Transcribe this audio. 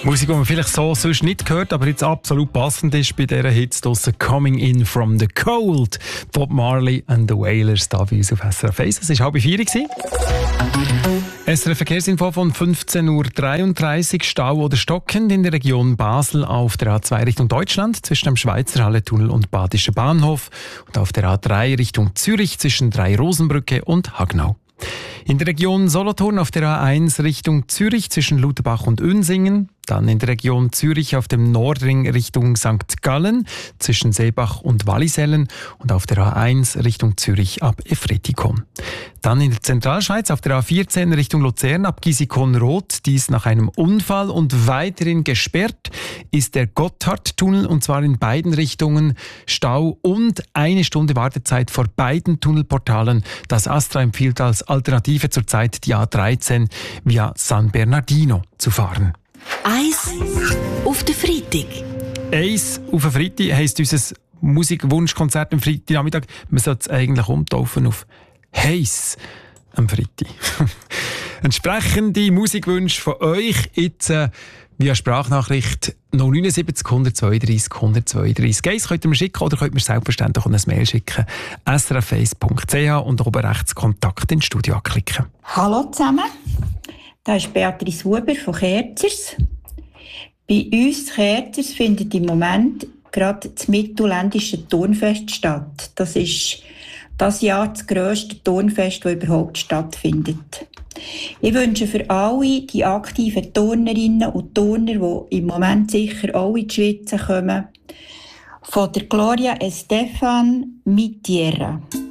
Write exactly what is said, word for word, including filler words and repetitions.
Musik, die man vielleicht so sonst nicht hört, aber jetzt absolut passend ist bei dieser Hits draussen. «Coming in from the cold». Bob Marley and the Wailers da bei uns auf S R F eins. Es war halb vier. S R F Verkehrsinfo von fünfzehn Uhr dreiunddreißig. Stau oder stockend in der Region Basel auf der A zwei Richtung Deutschland zwischen dem Schweizer Halletunnel und Badischer Bahnhof und auf der A drei Richtung Zürich zwischen Drei-Rosenbrücke und Hagnau. In der Region Solothurn auf der A eins Richtung Zürich zwischen Lutherbach und Unsingen. Dann in der Region Zürich auf dem Nordring Richtung Sankt Gallen zwischen Seebach und Wallisellen und auf der A eins Richtung Zürich ab Efretikon. Dann in der Zentralschweiz auf der A vierzehn Richtung Luzern ab Gisikon-Roth. Dies nach einem Unfall und weiterhin gesperrt ist der Gotthardtunnel und zwar in beiden Richtungen. Stau und eine Stunde Wartezeit vor beiden Tunnelportalen. Das Astra empfiehlt als Alternative zurzeit die A dreizehn via San Bernardino zu fahren. Eis auf den Freitag. Eis auf den Freitag heisst unser Musikwunschkonzert am Freitagnachmittag. Man sollte es eigentlich umtaufen auf Heiss am Freitag. Entsprechende Musikwünsche von euch jetzt äh, via Sprachnachricht null neun sieben null eins zwei drei eins zwei drei. Eis könnt ihr mir schicken oder könnt mir selbstverständlich eine Mail schicken. s r f eins punkt c h und oben rechts Kontakt ins Studio anklicken. Hallo zusammen, da ist Beatrice Huber von Kerzers. Bei uns Kerzers findet im Moment gerade das mittelländische Turnfest statt. Das ist das Jahr das grösste Turnfest, das überhaupt stattfindet. Ich wünsche für alle die aktiven Turnerinnen und Turner, die im Moment sicher auch in die Schweiz kommen, von der Gloria Estefan Mi Tierra.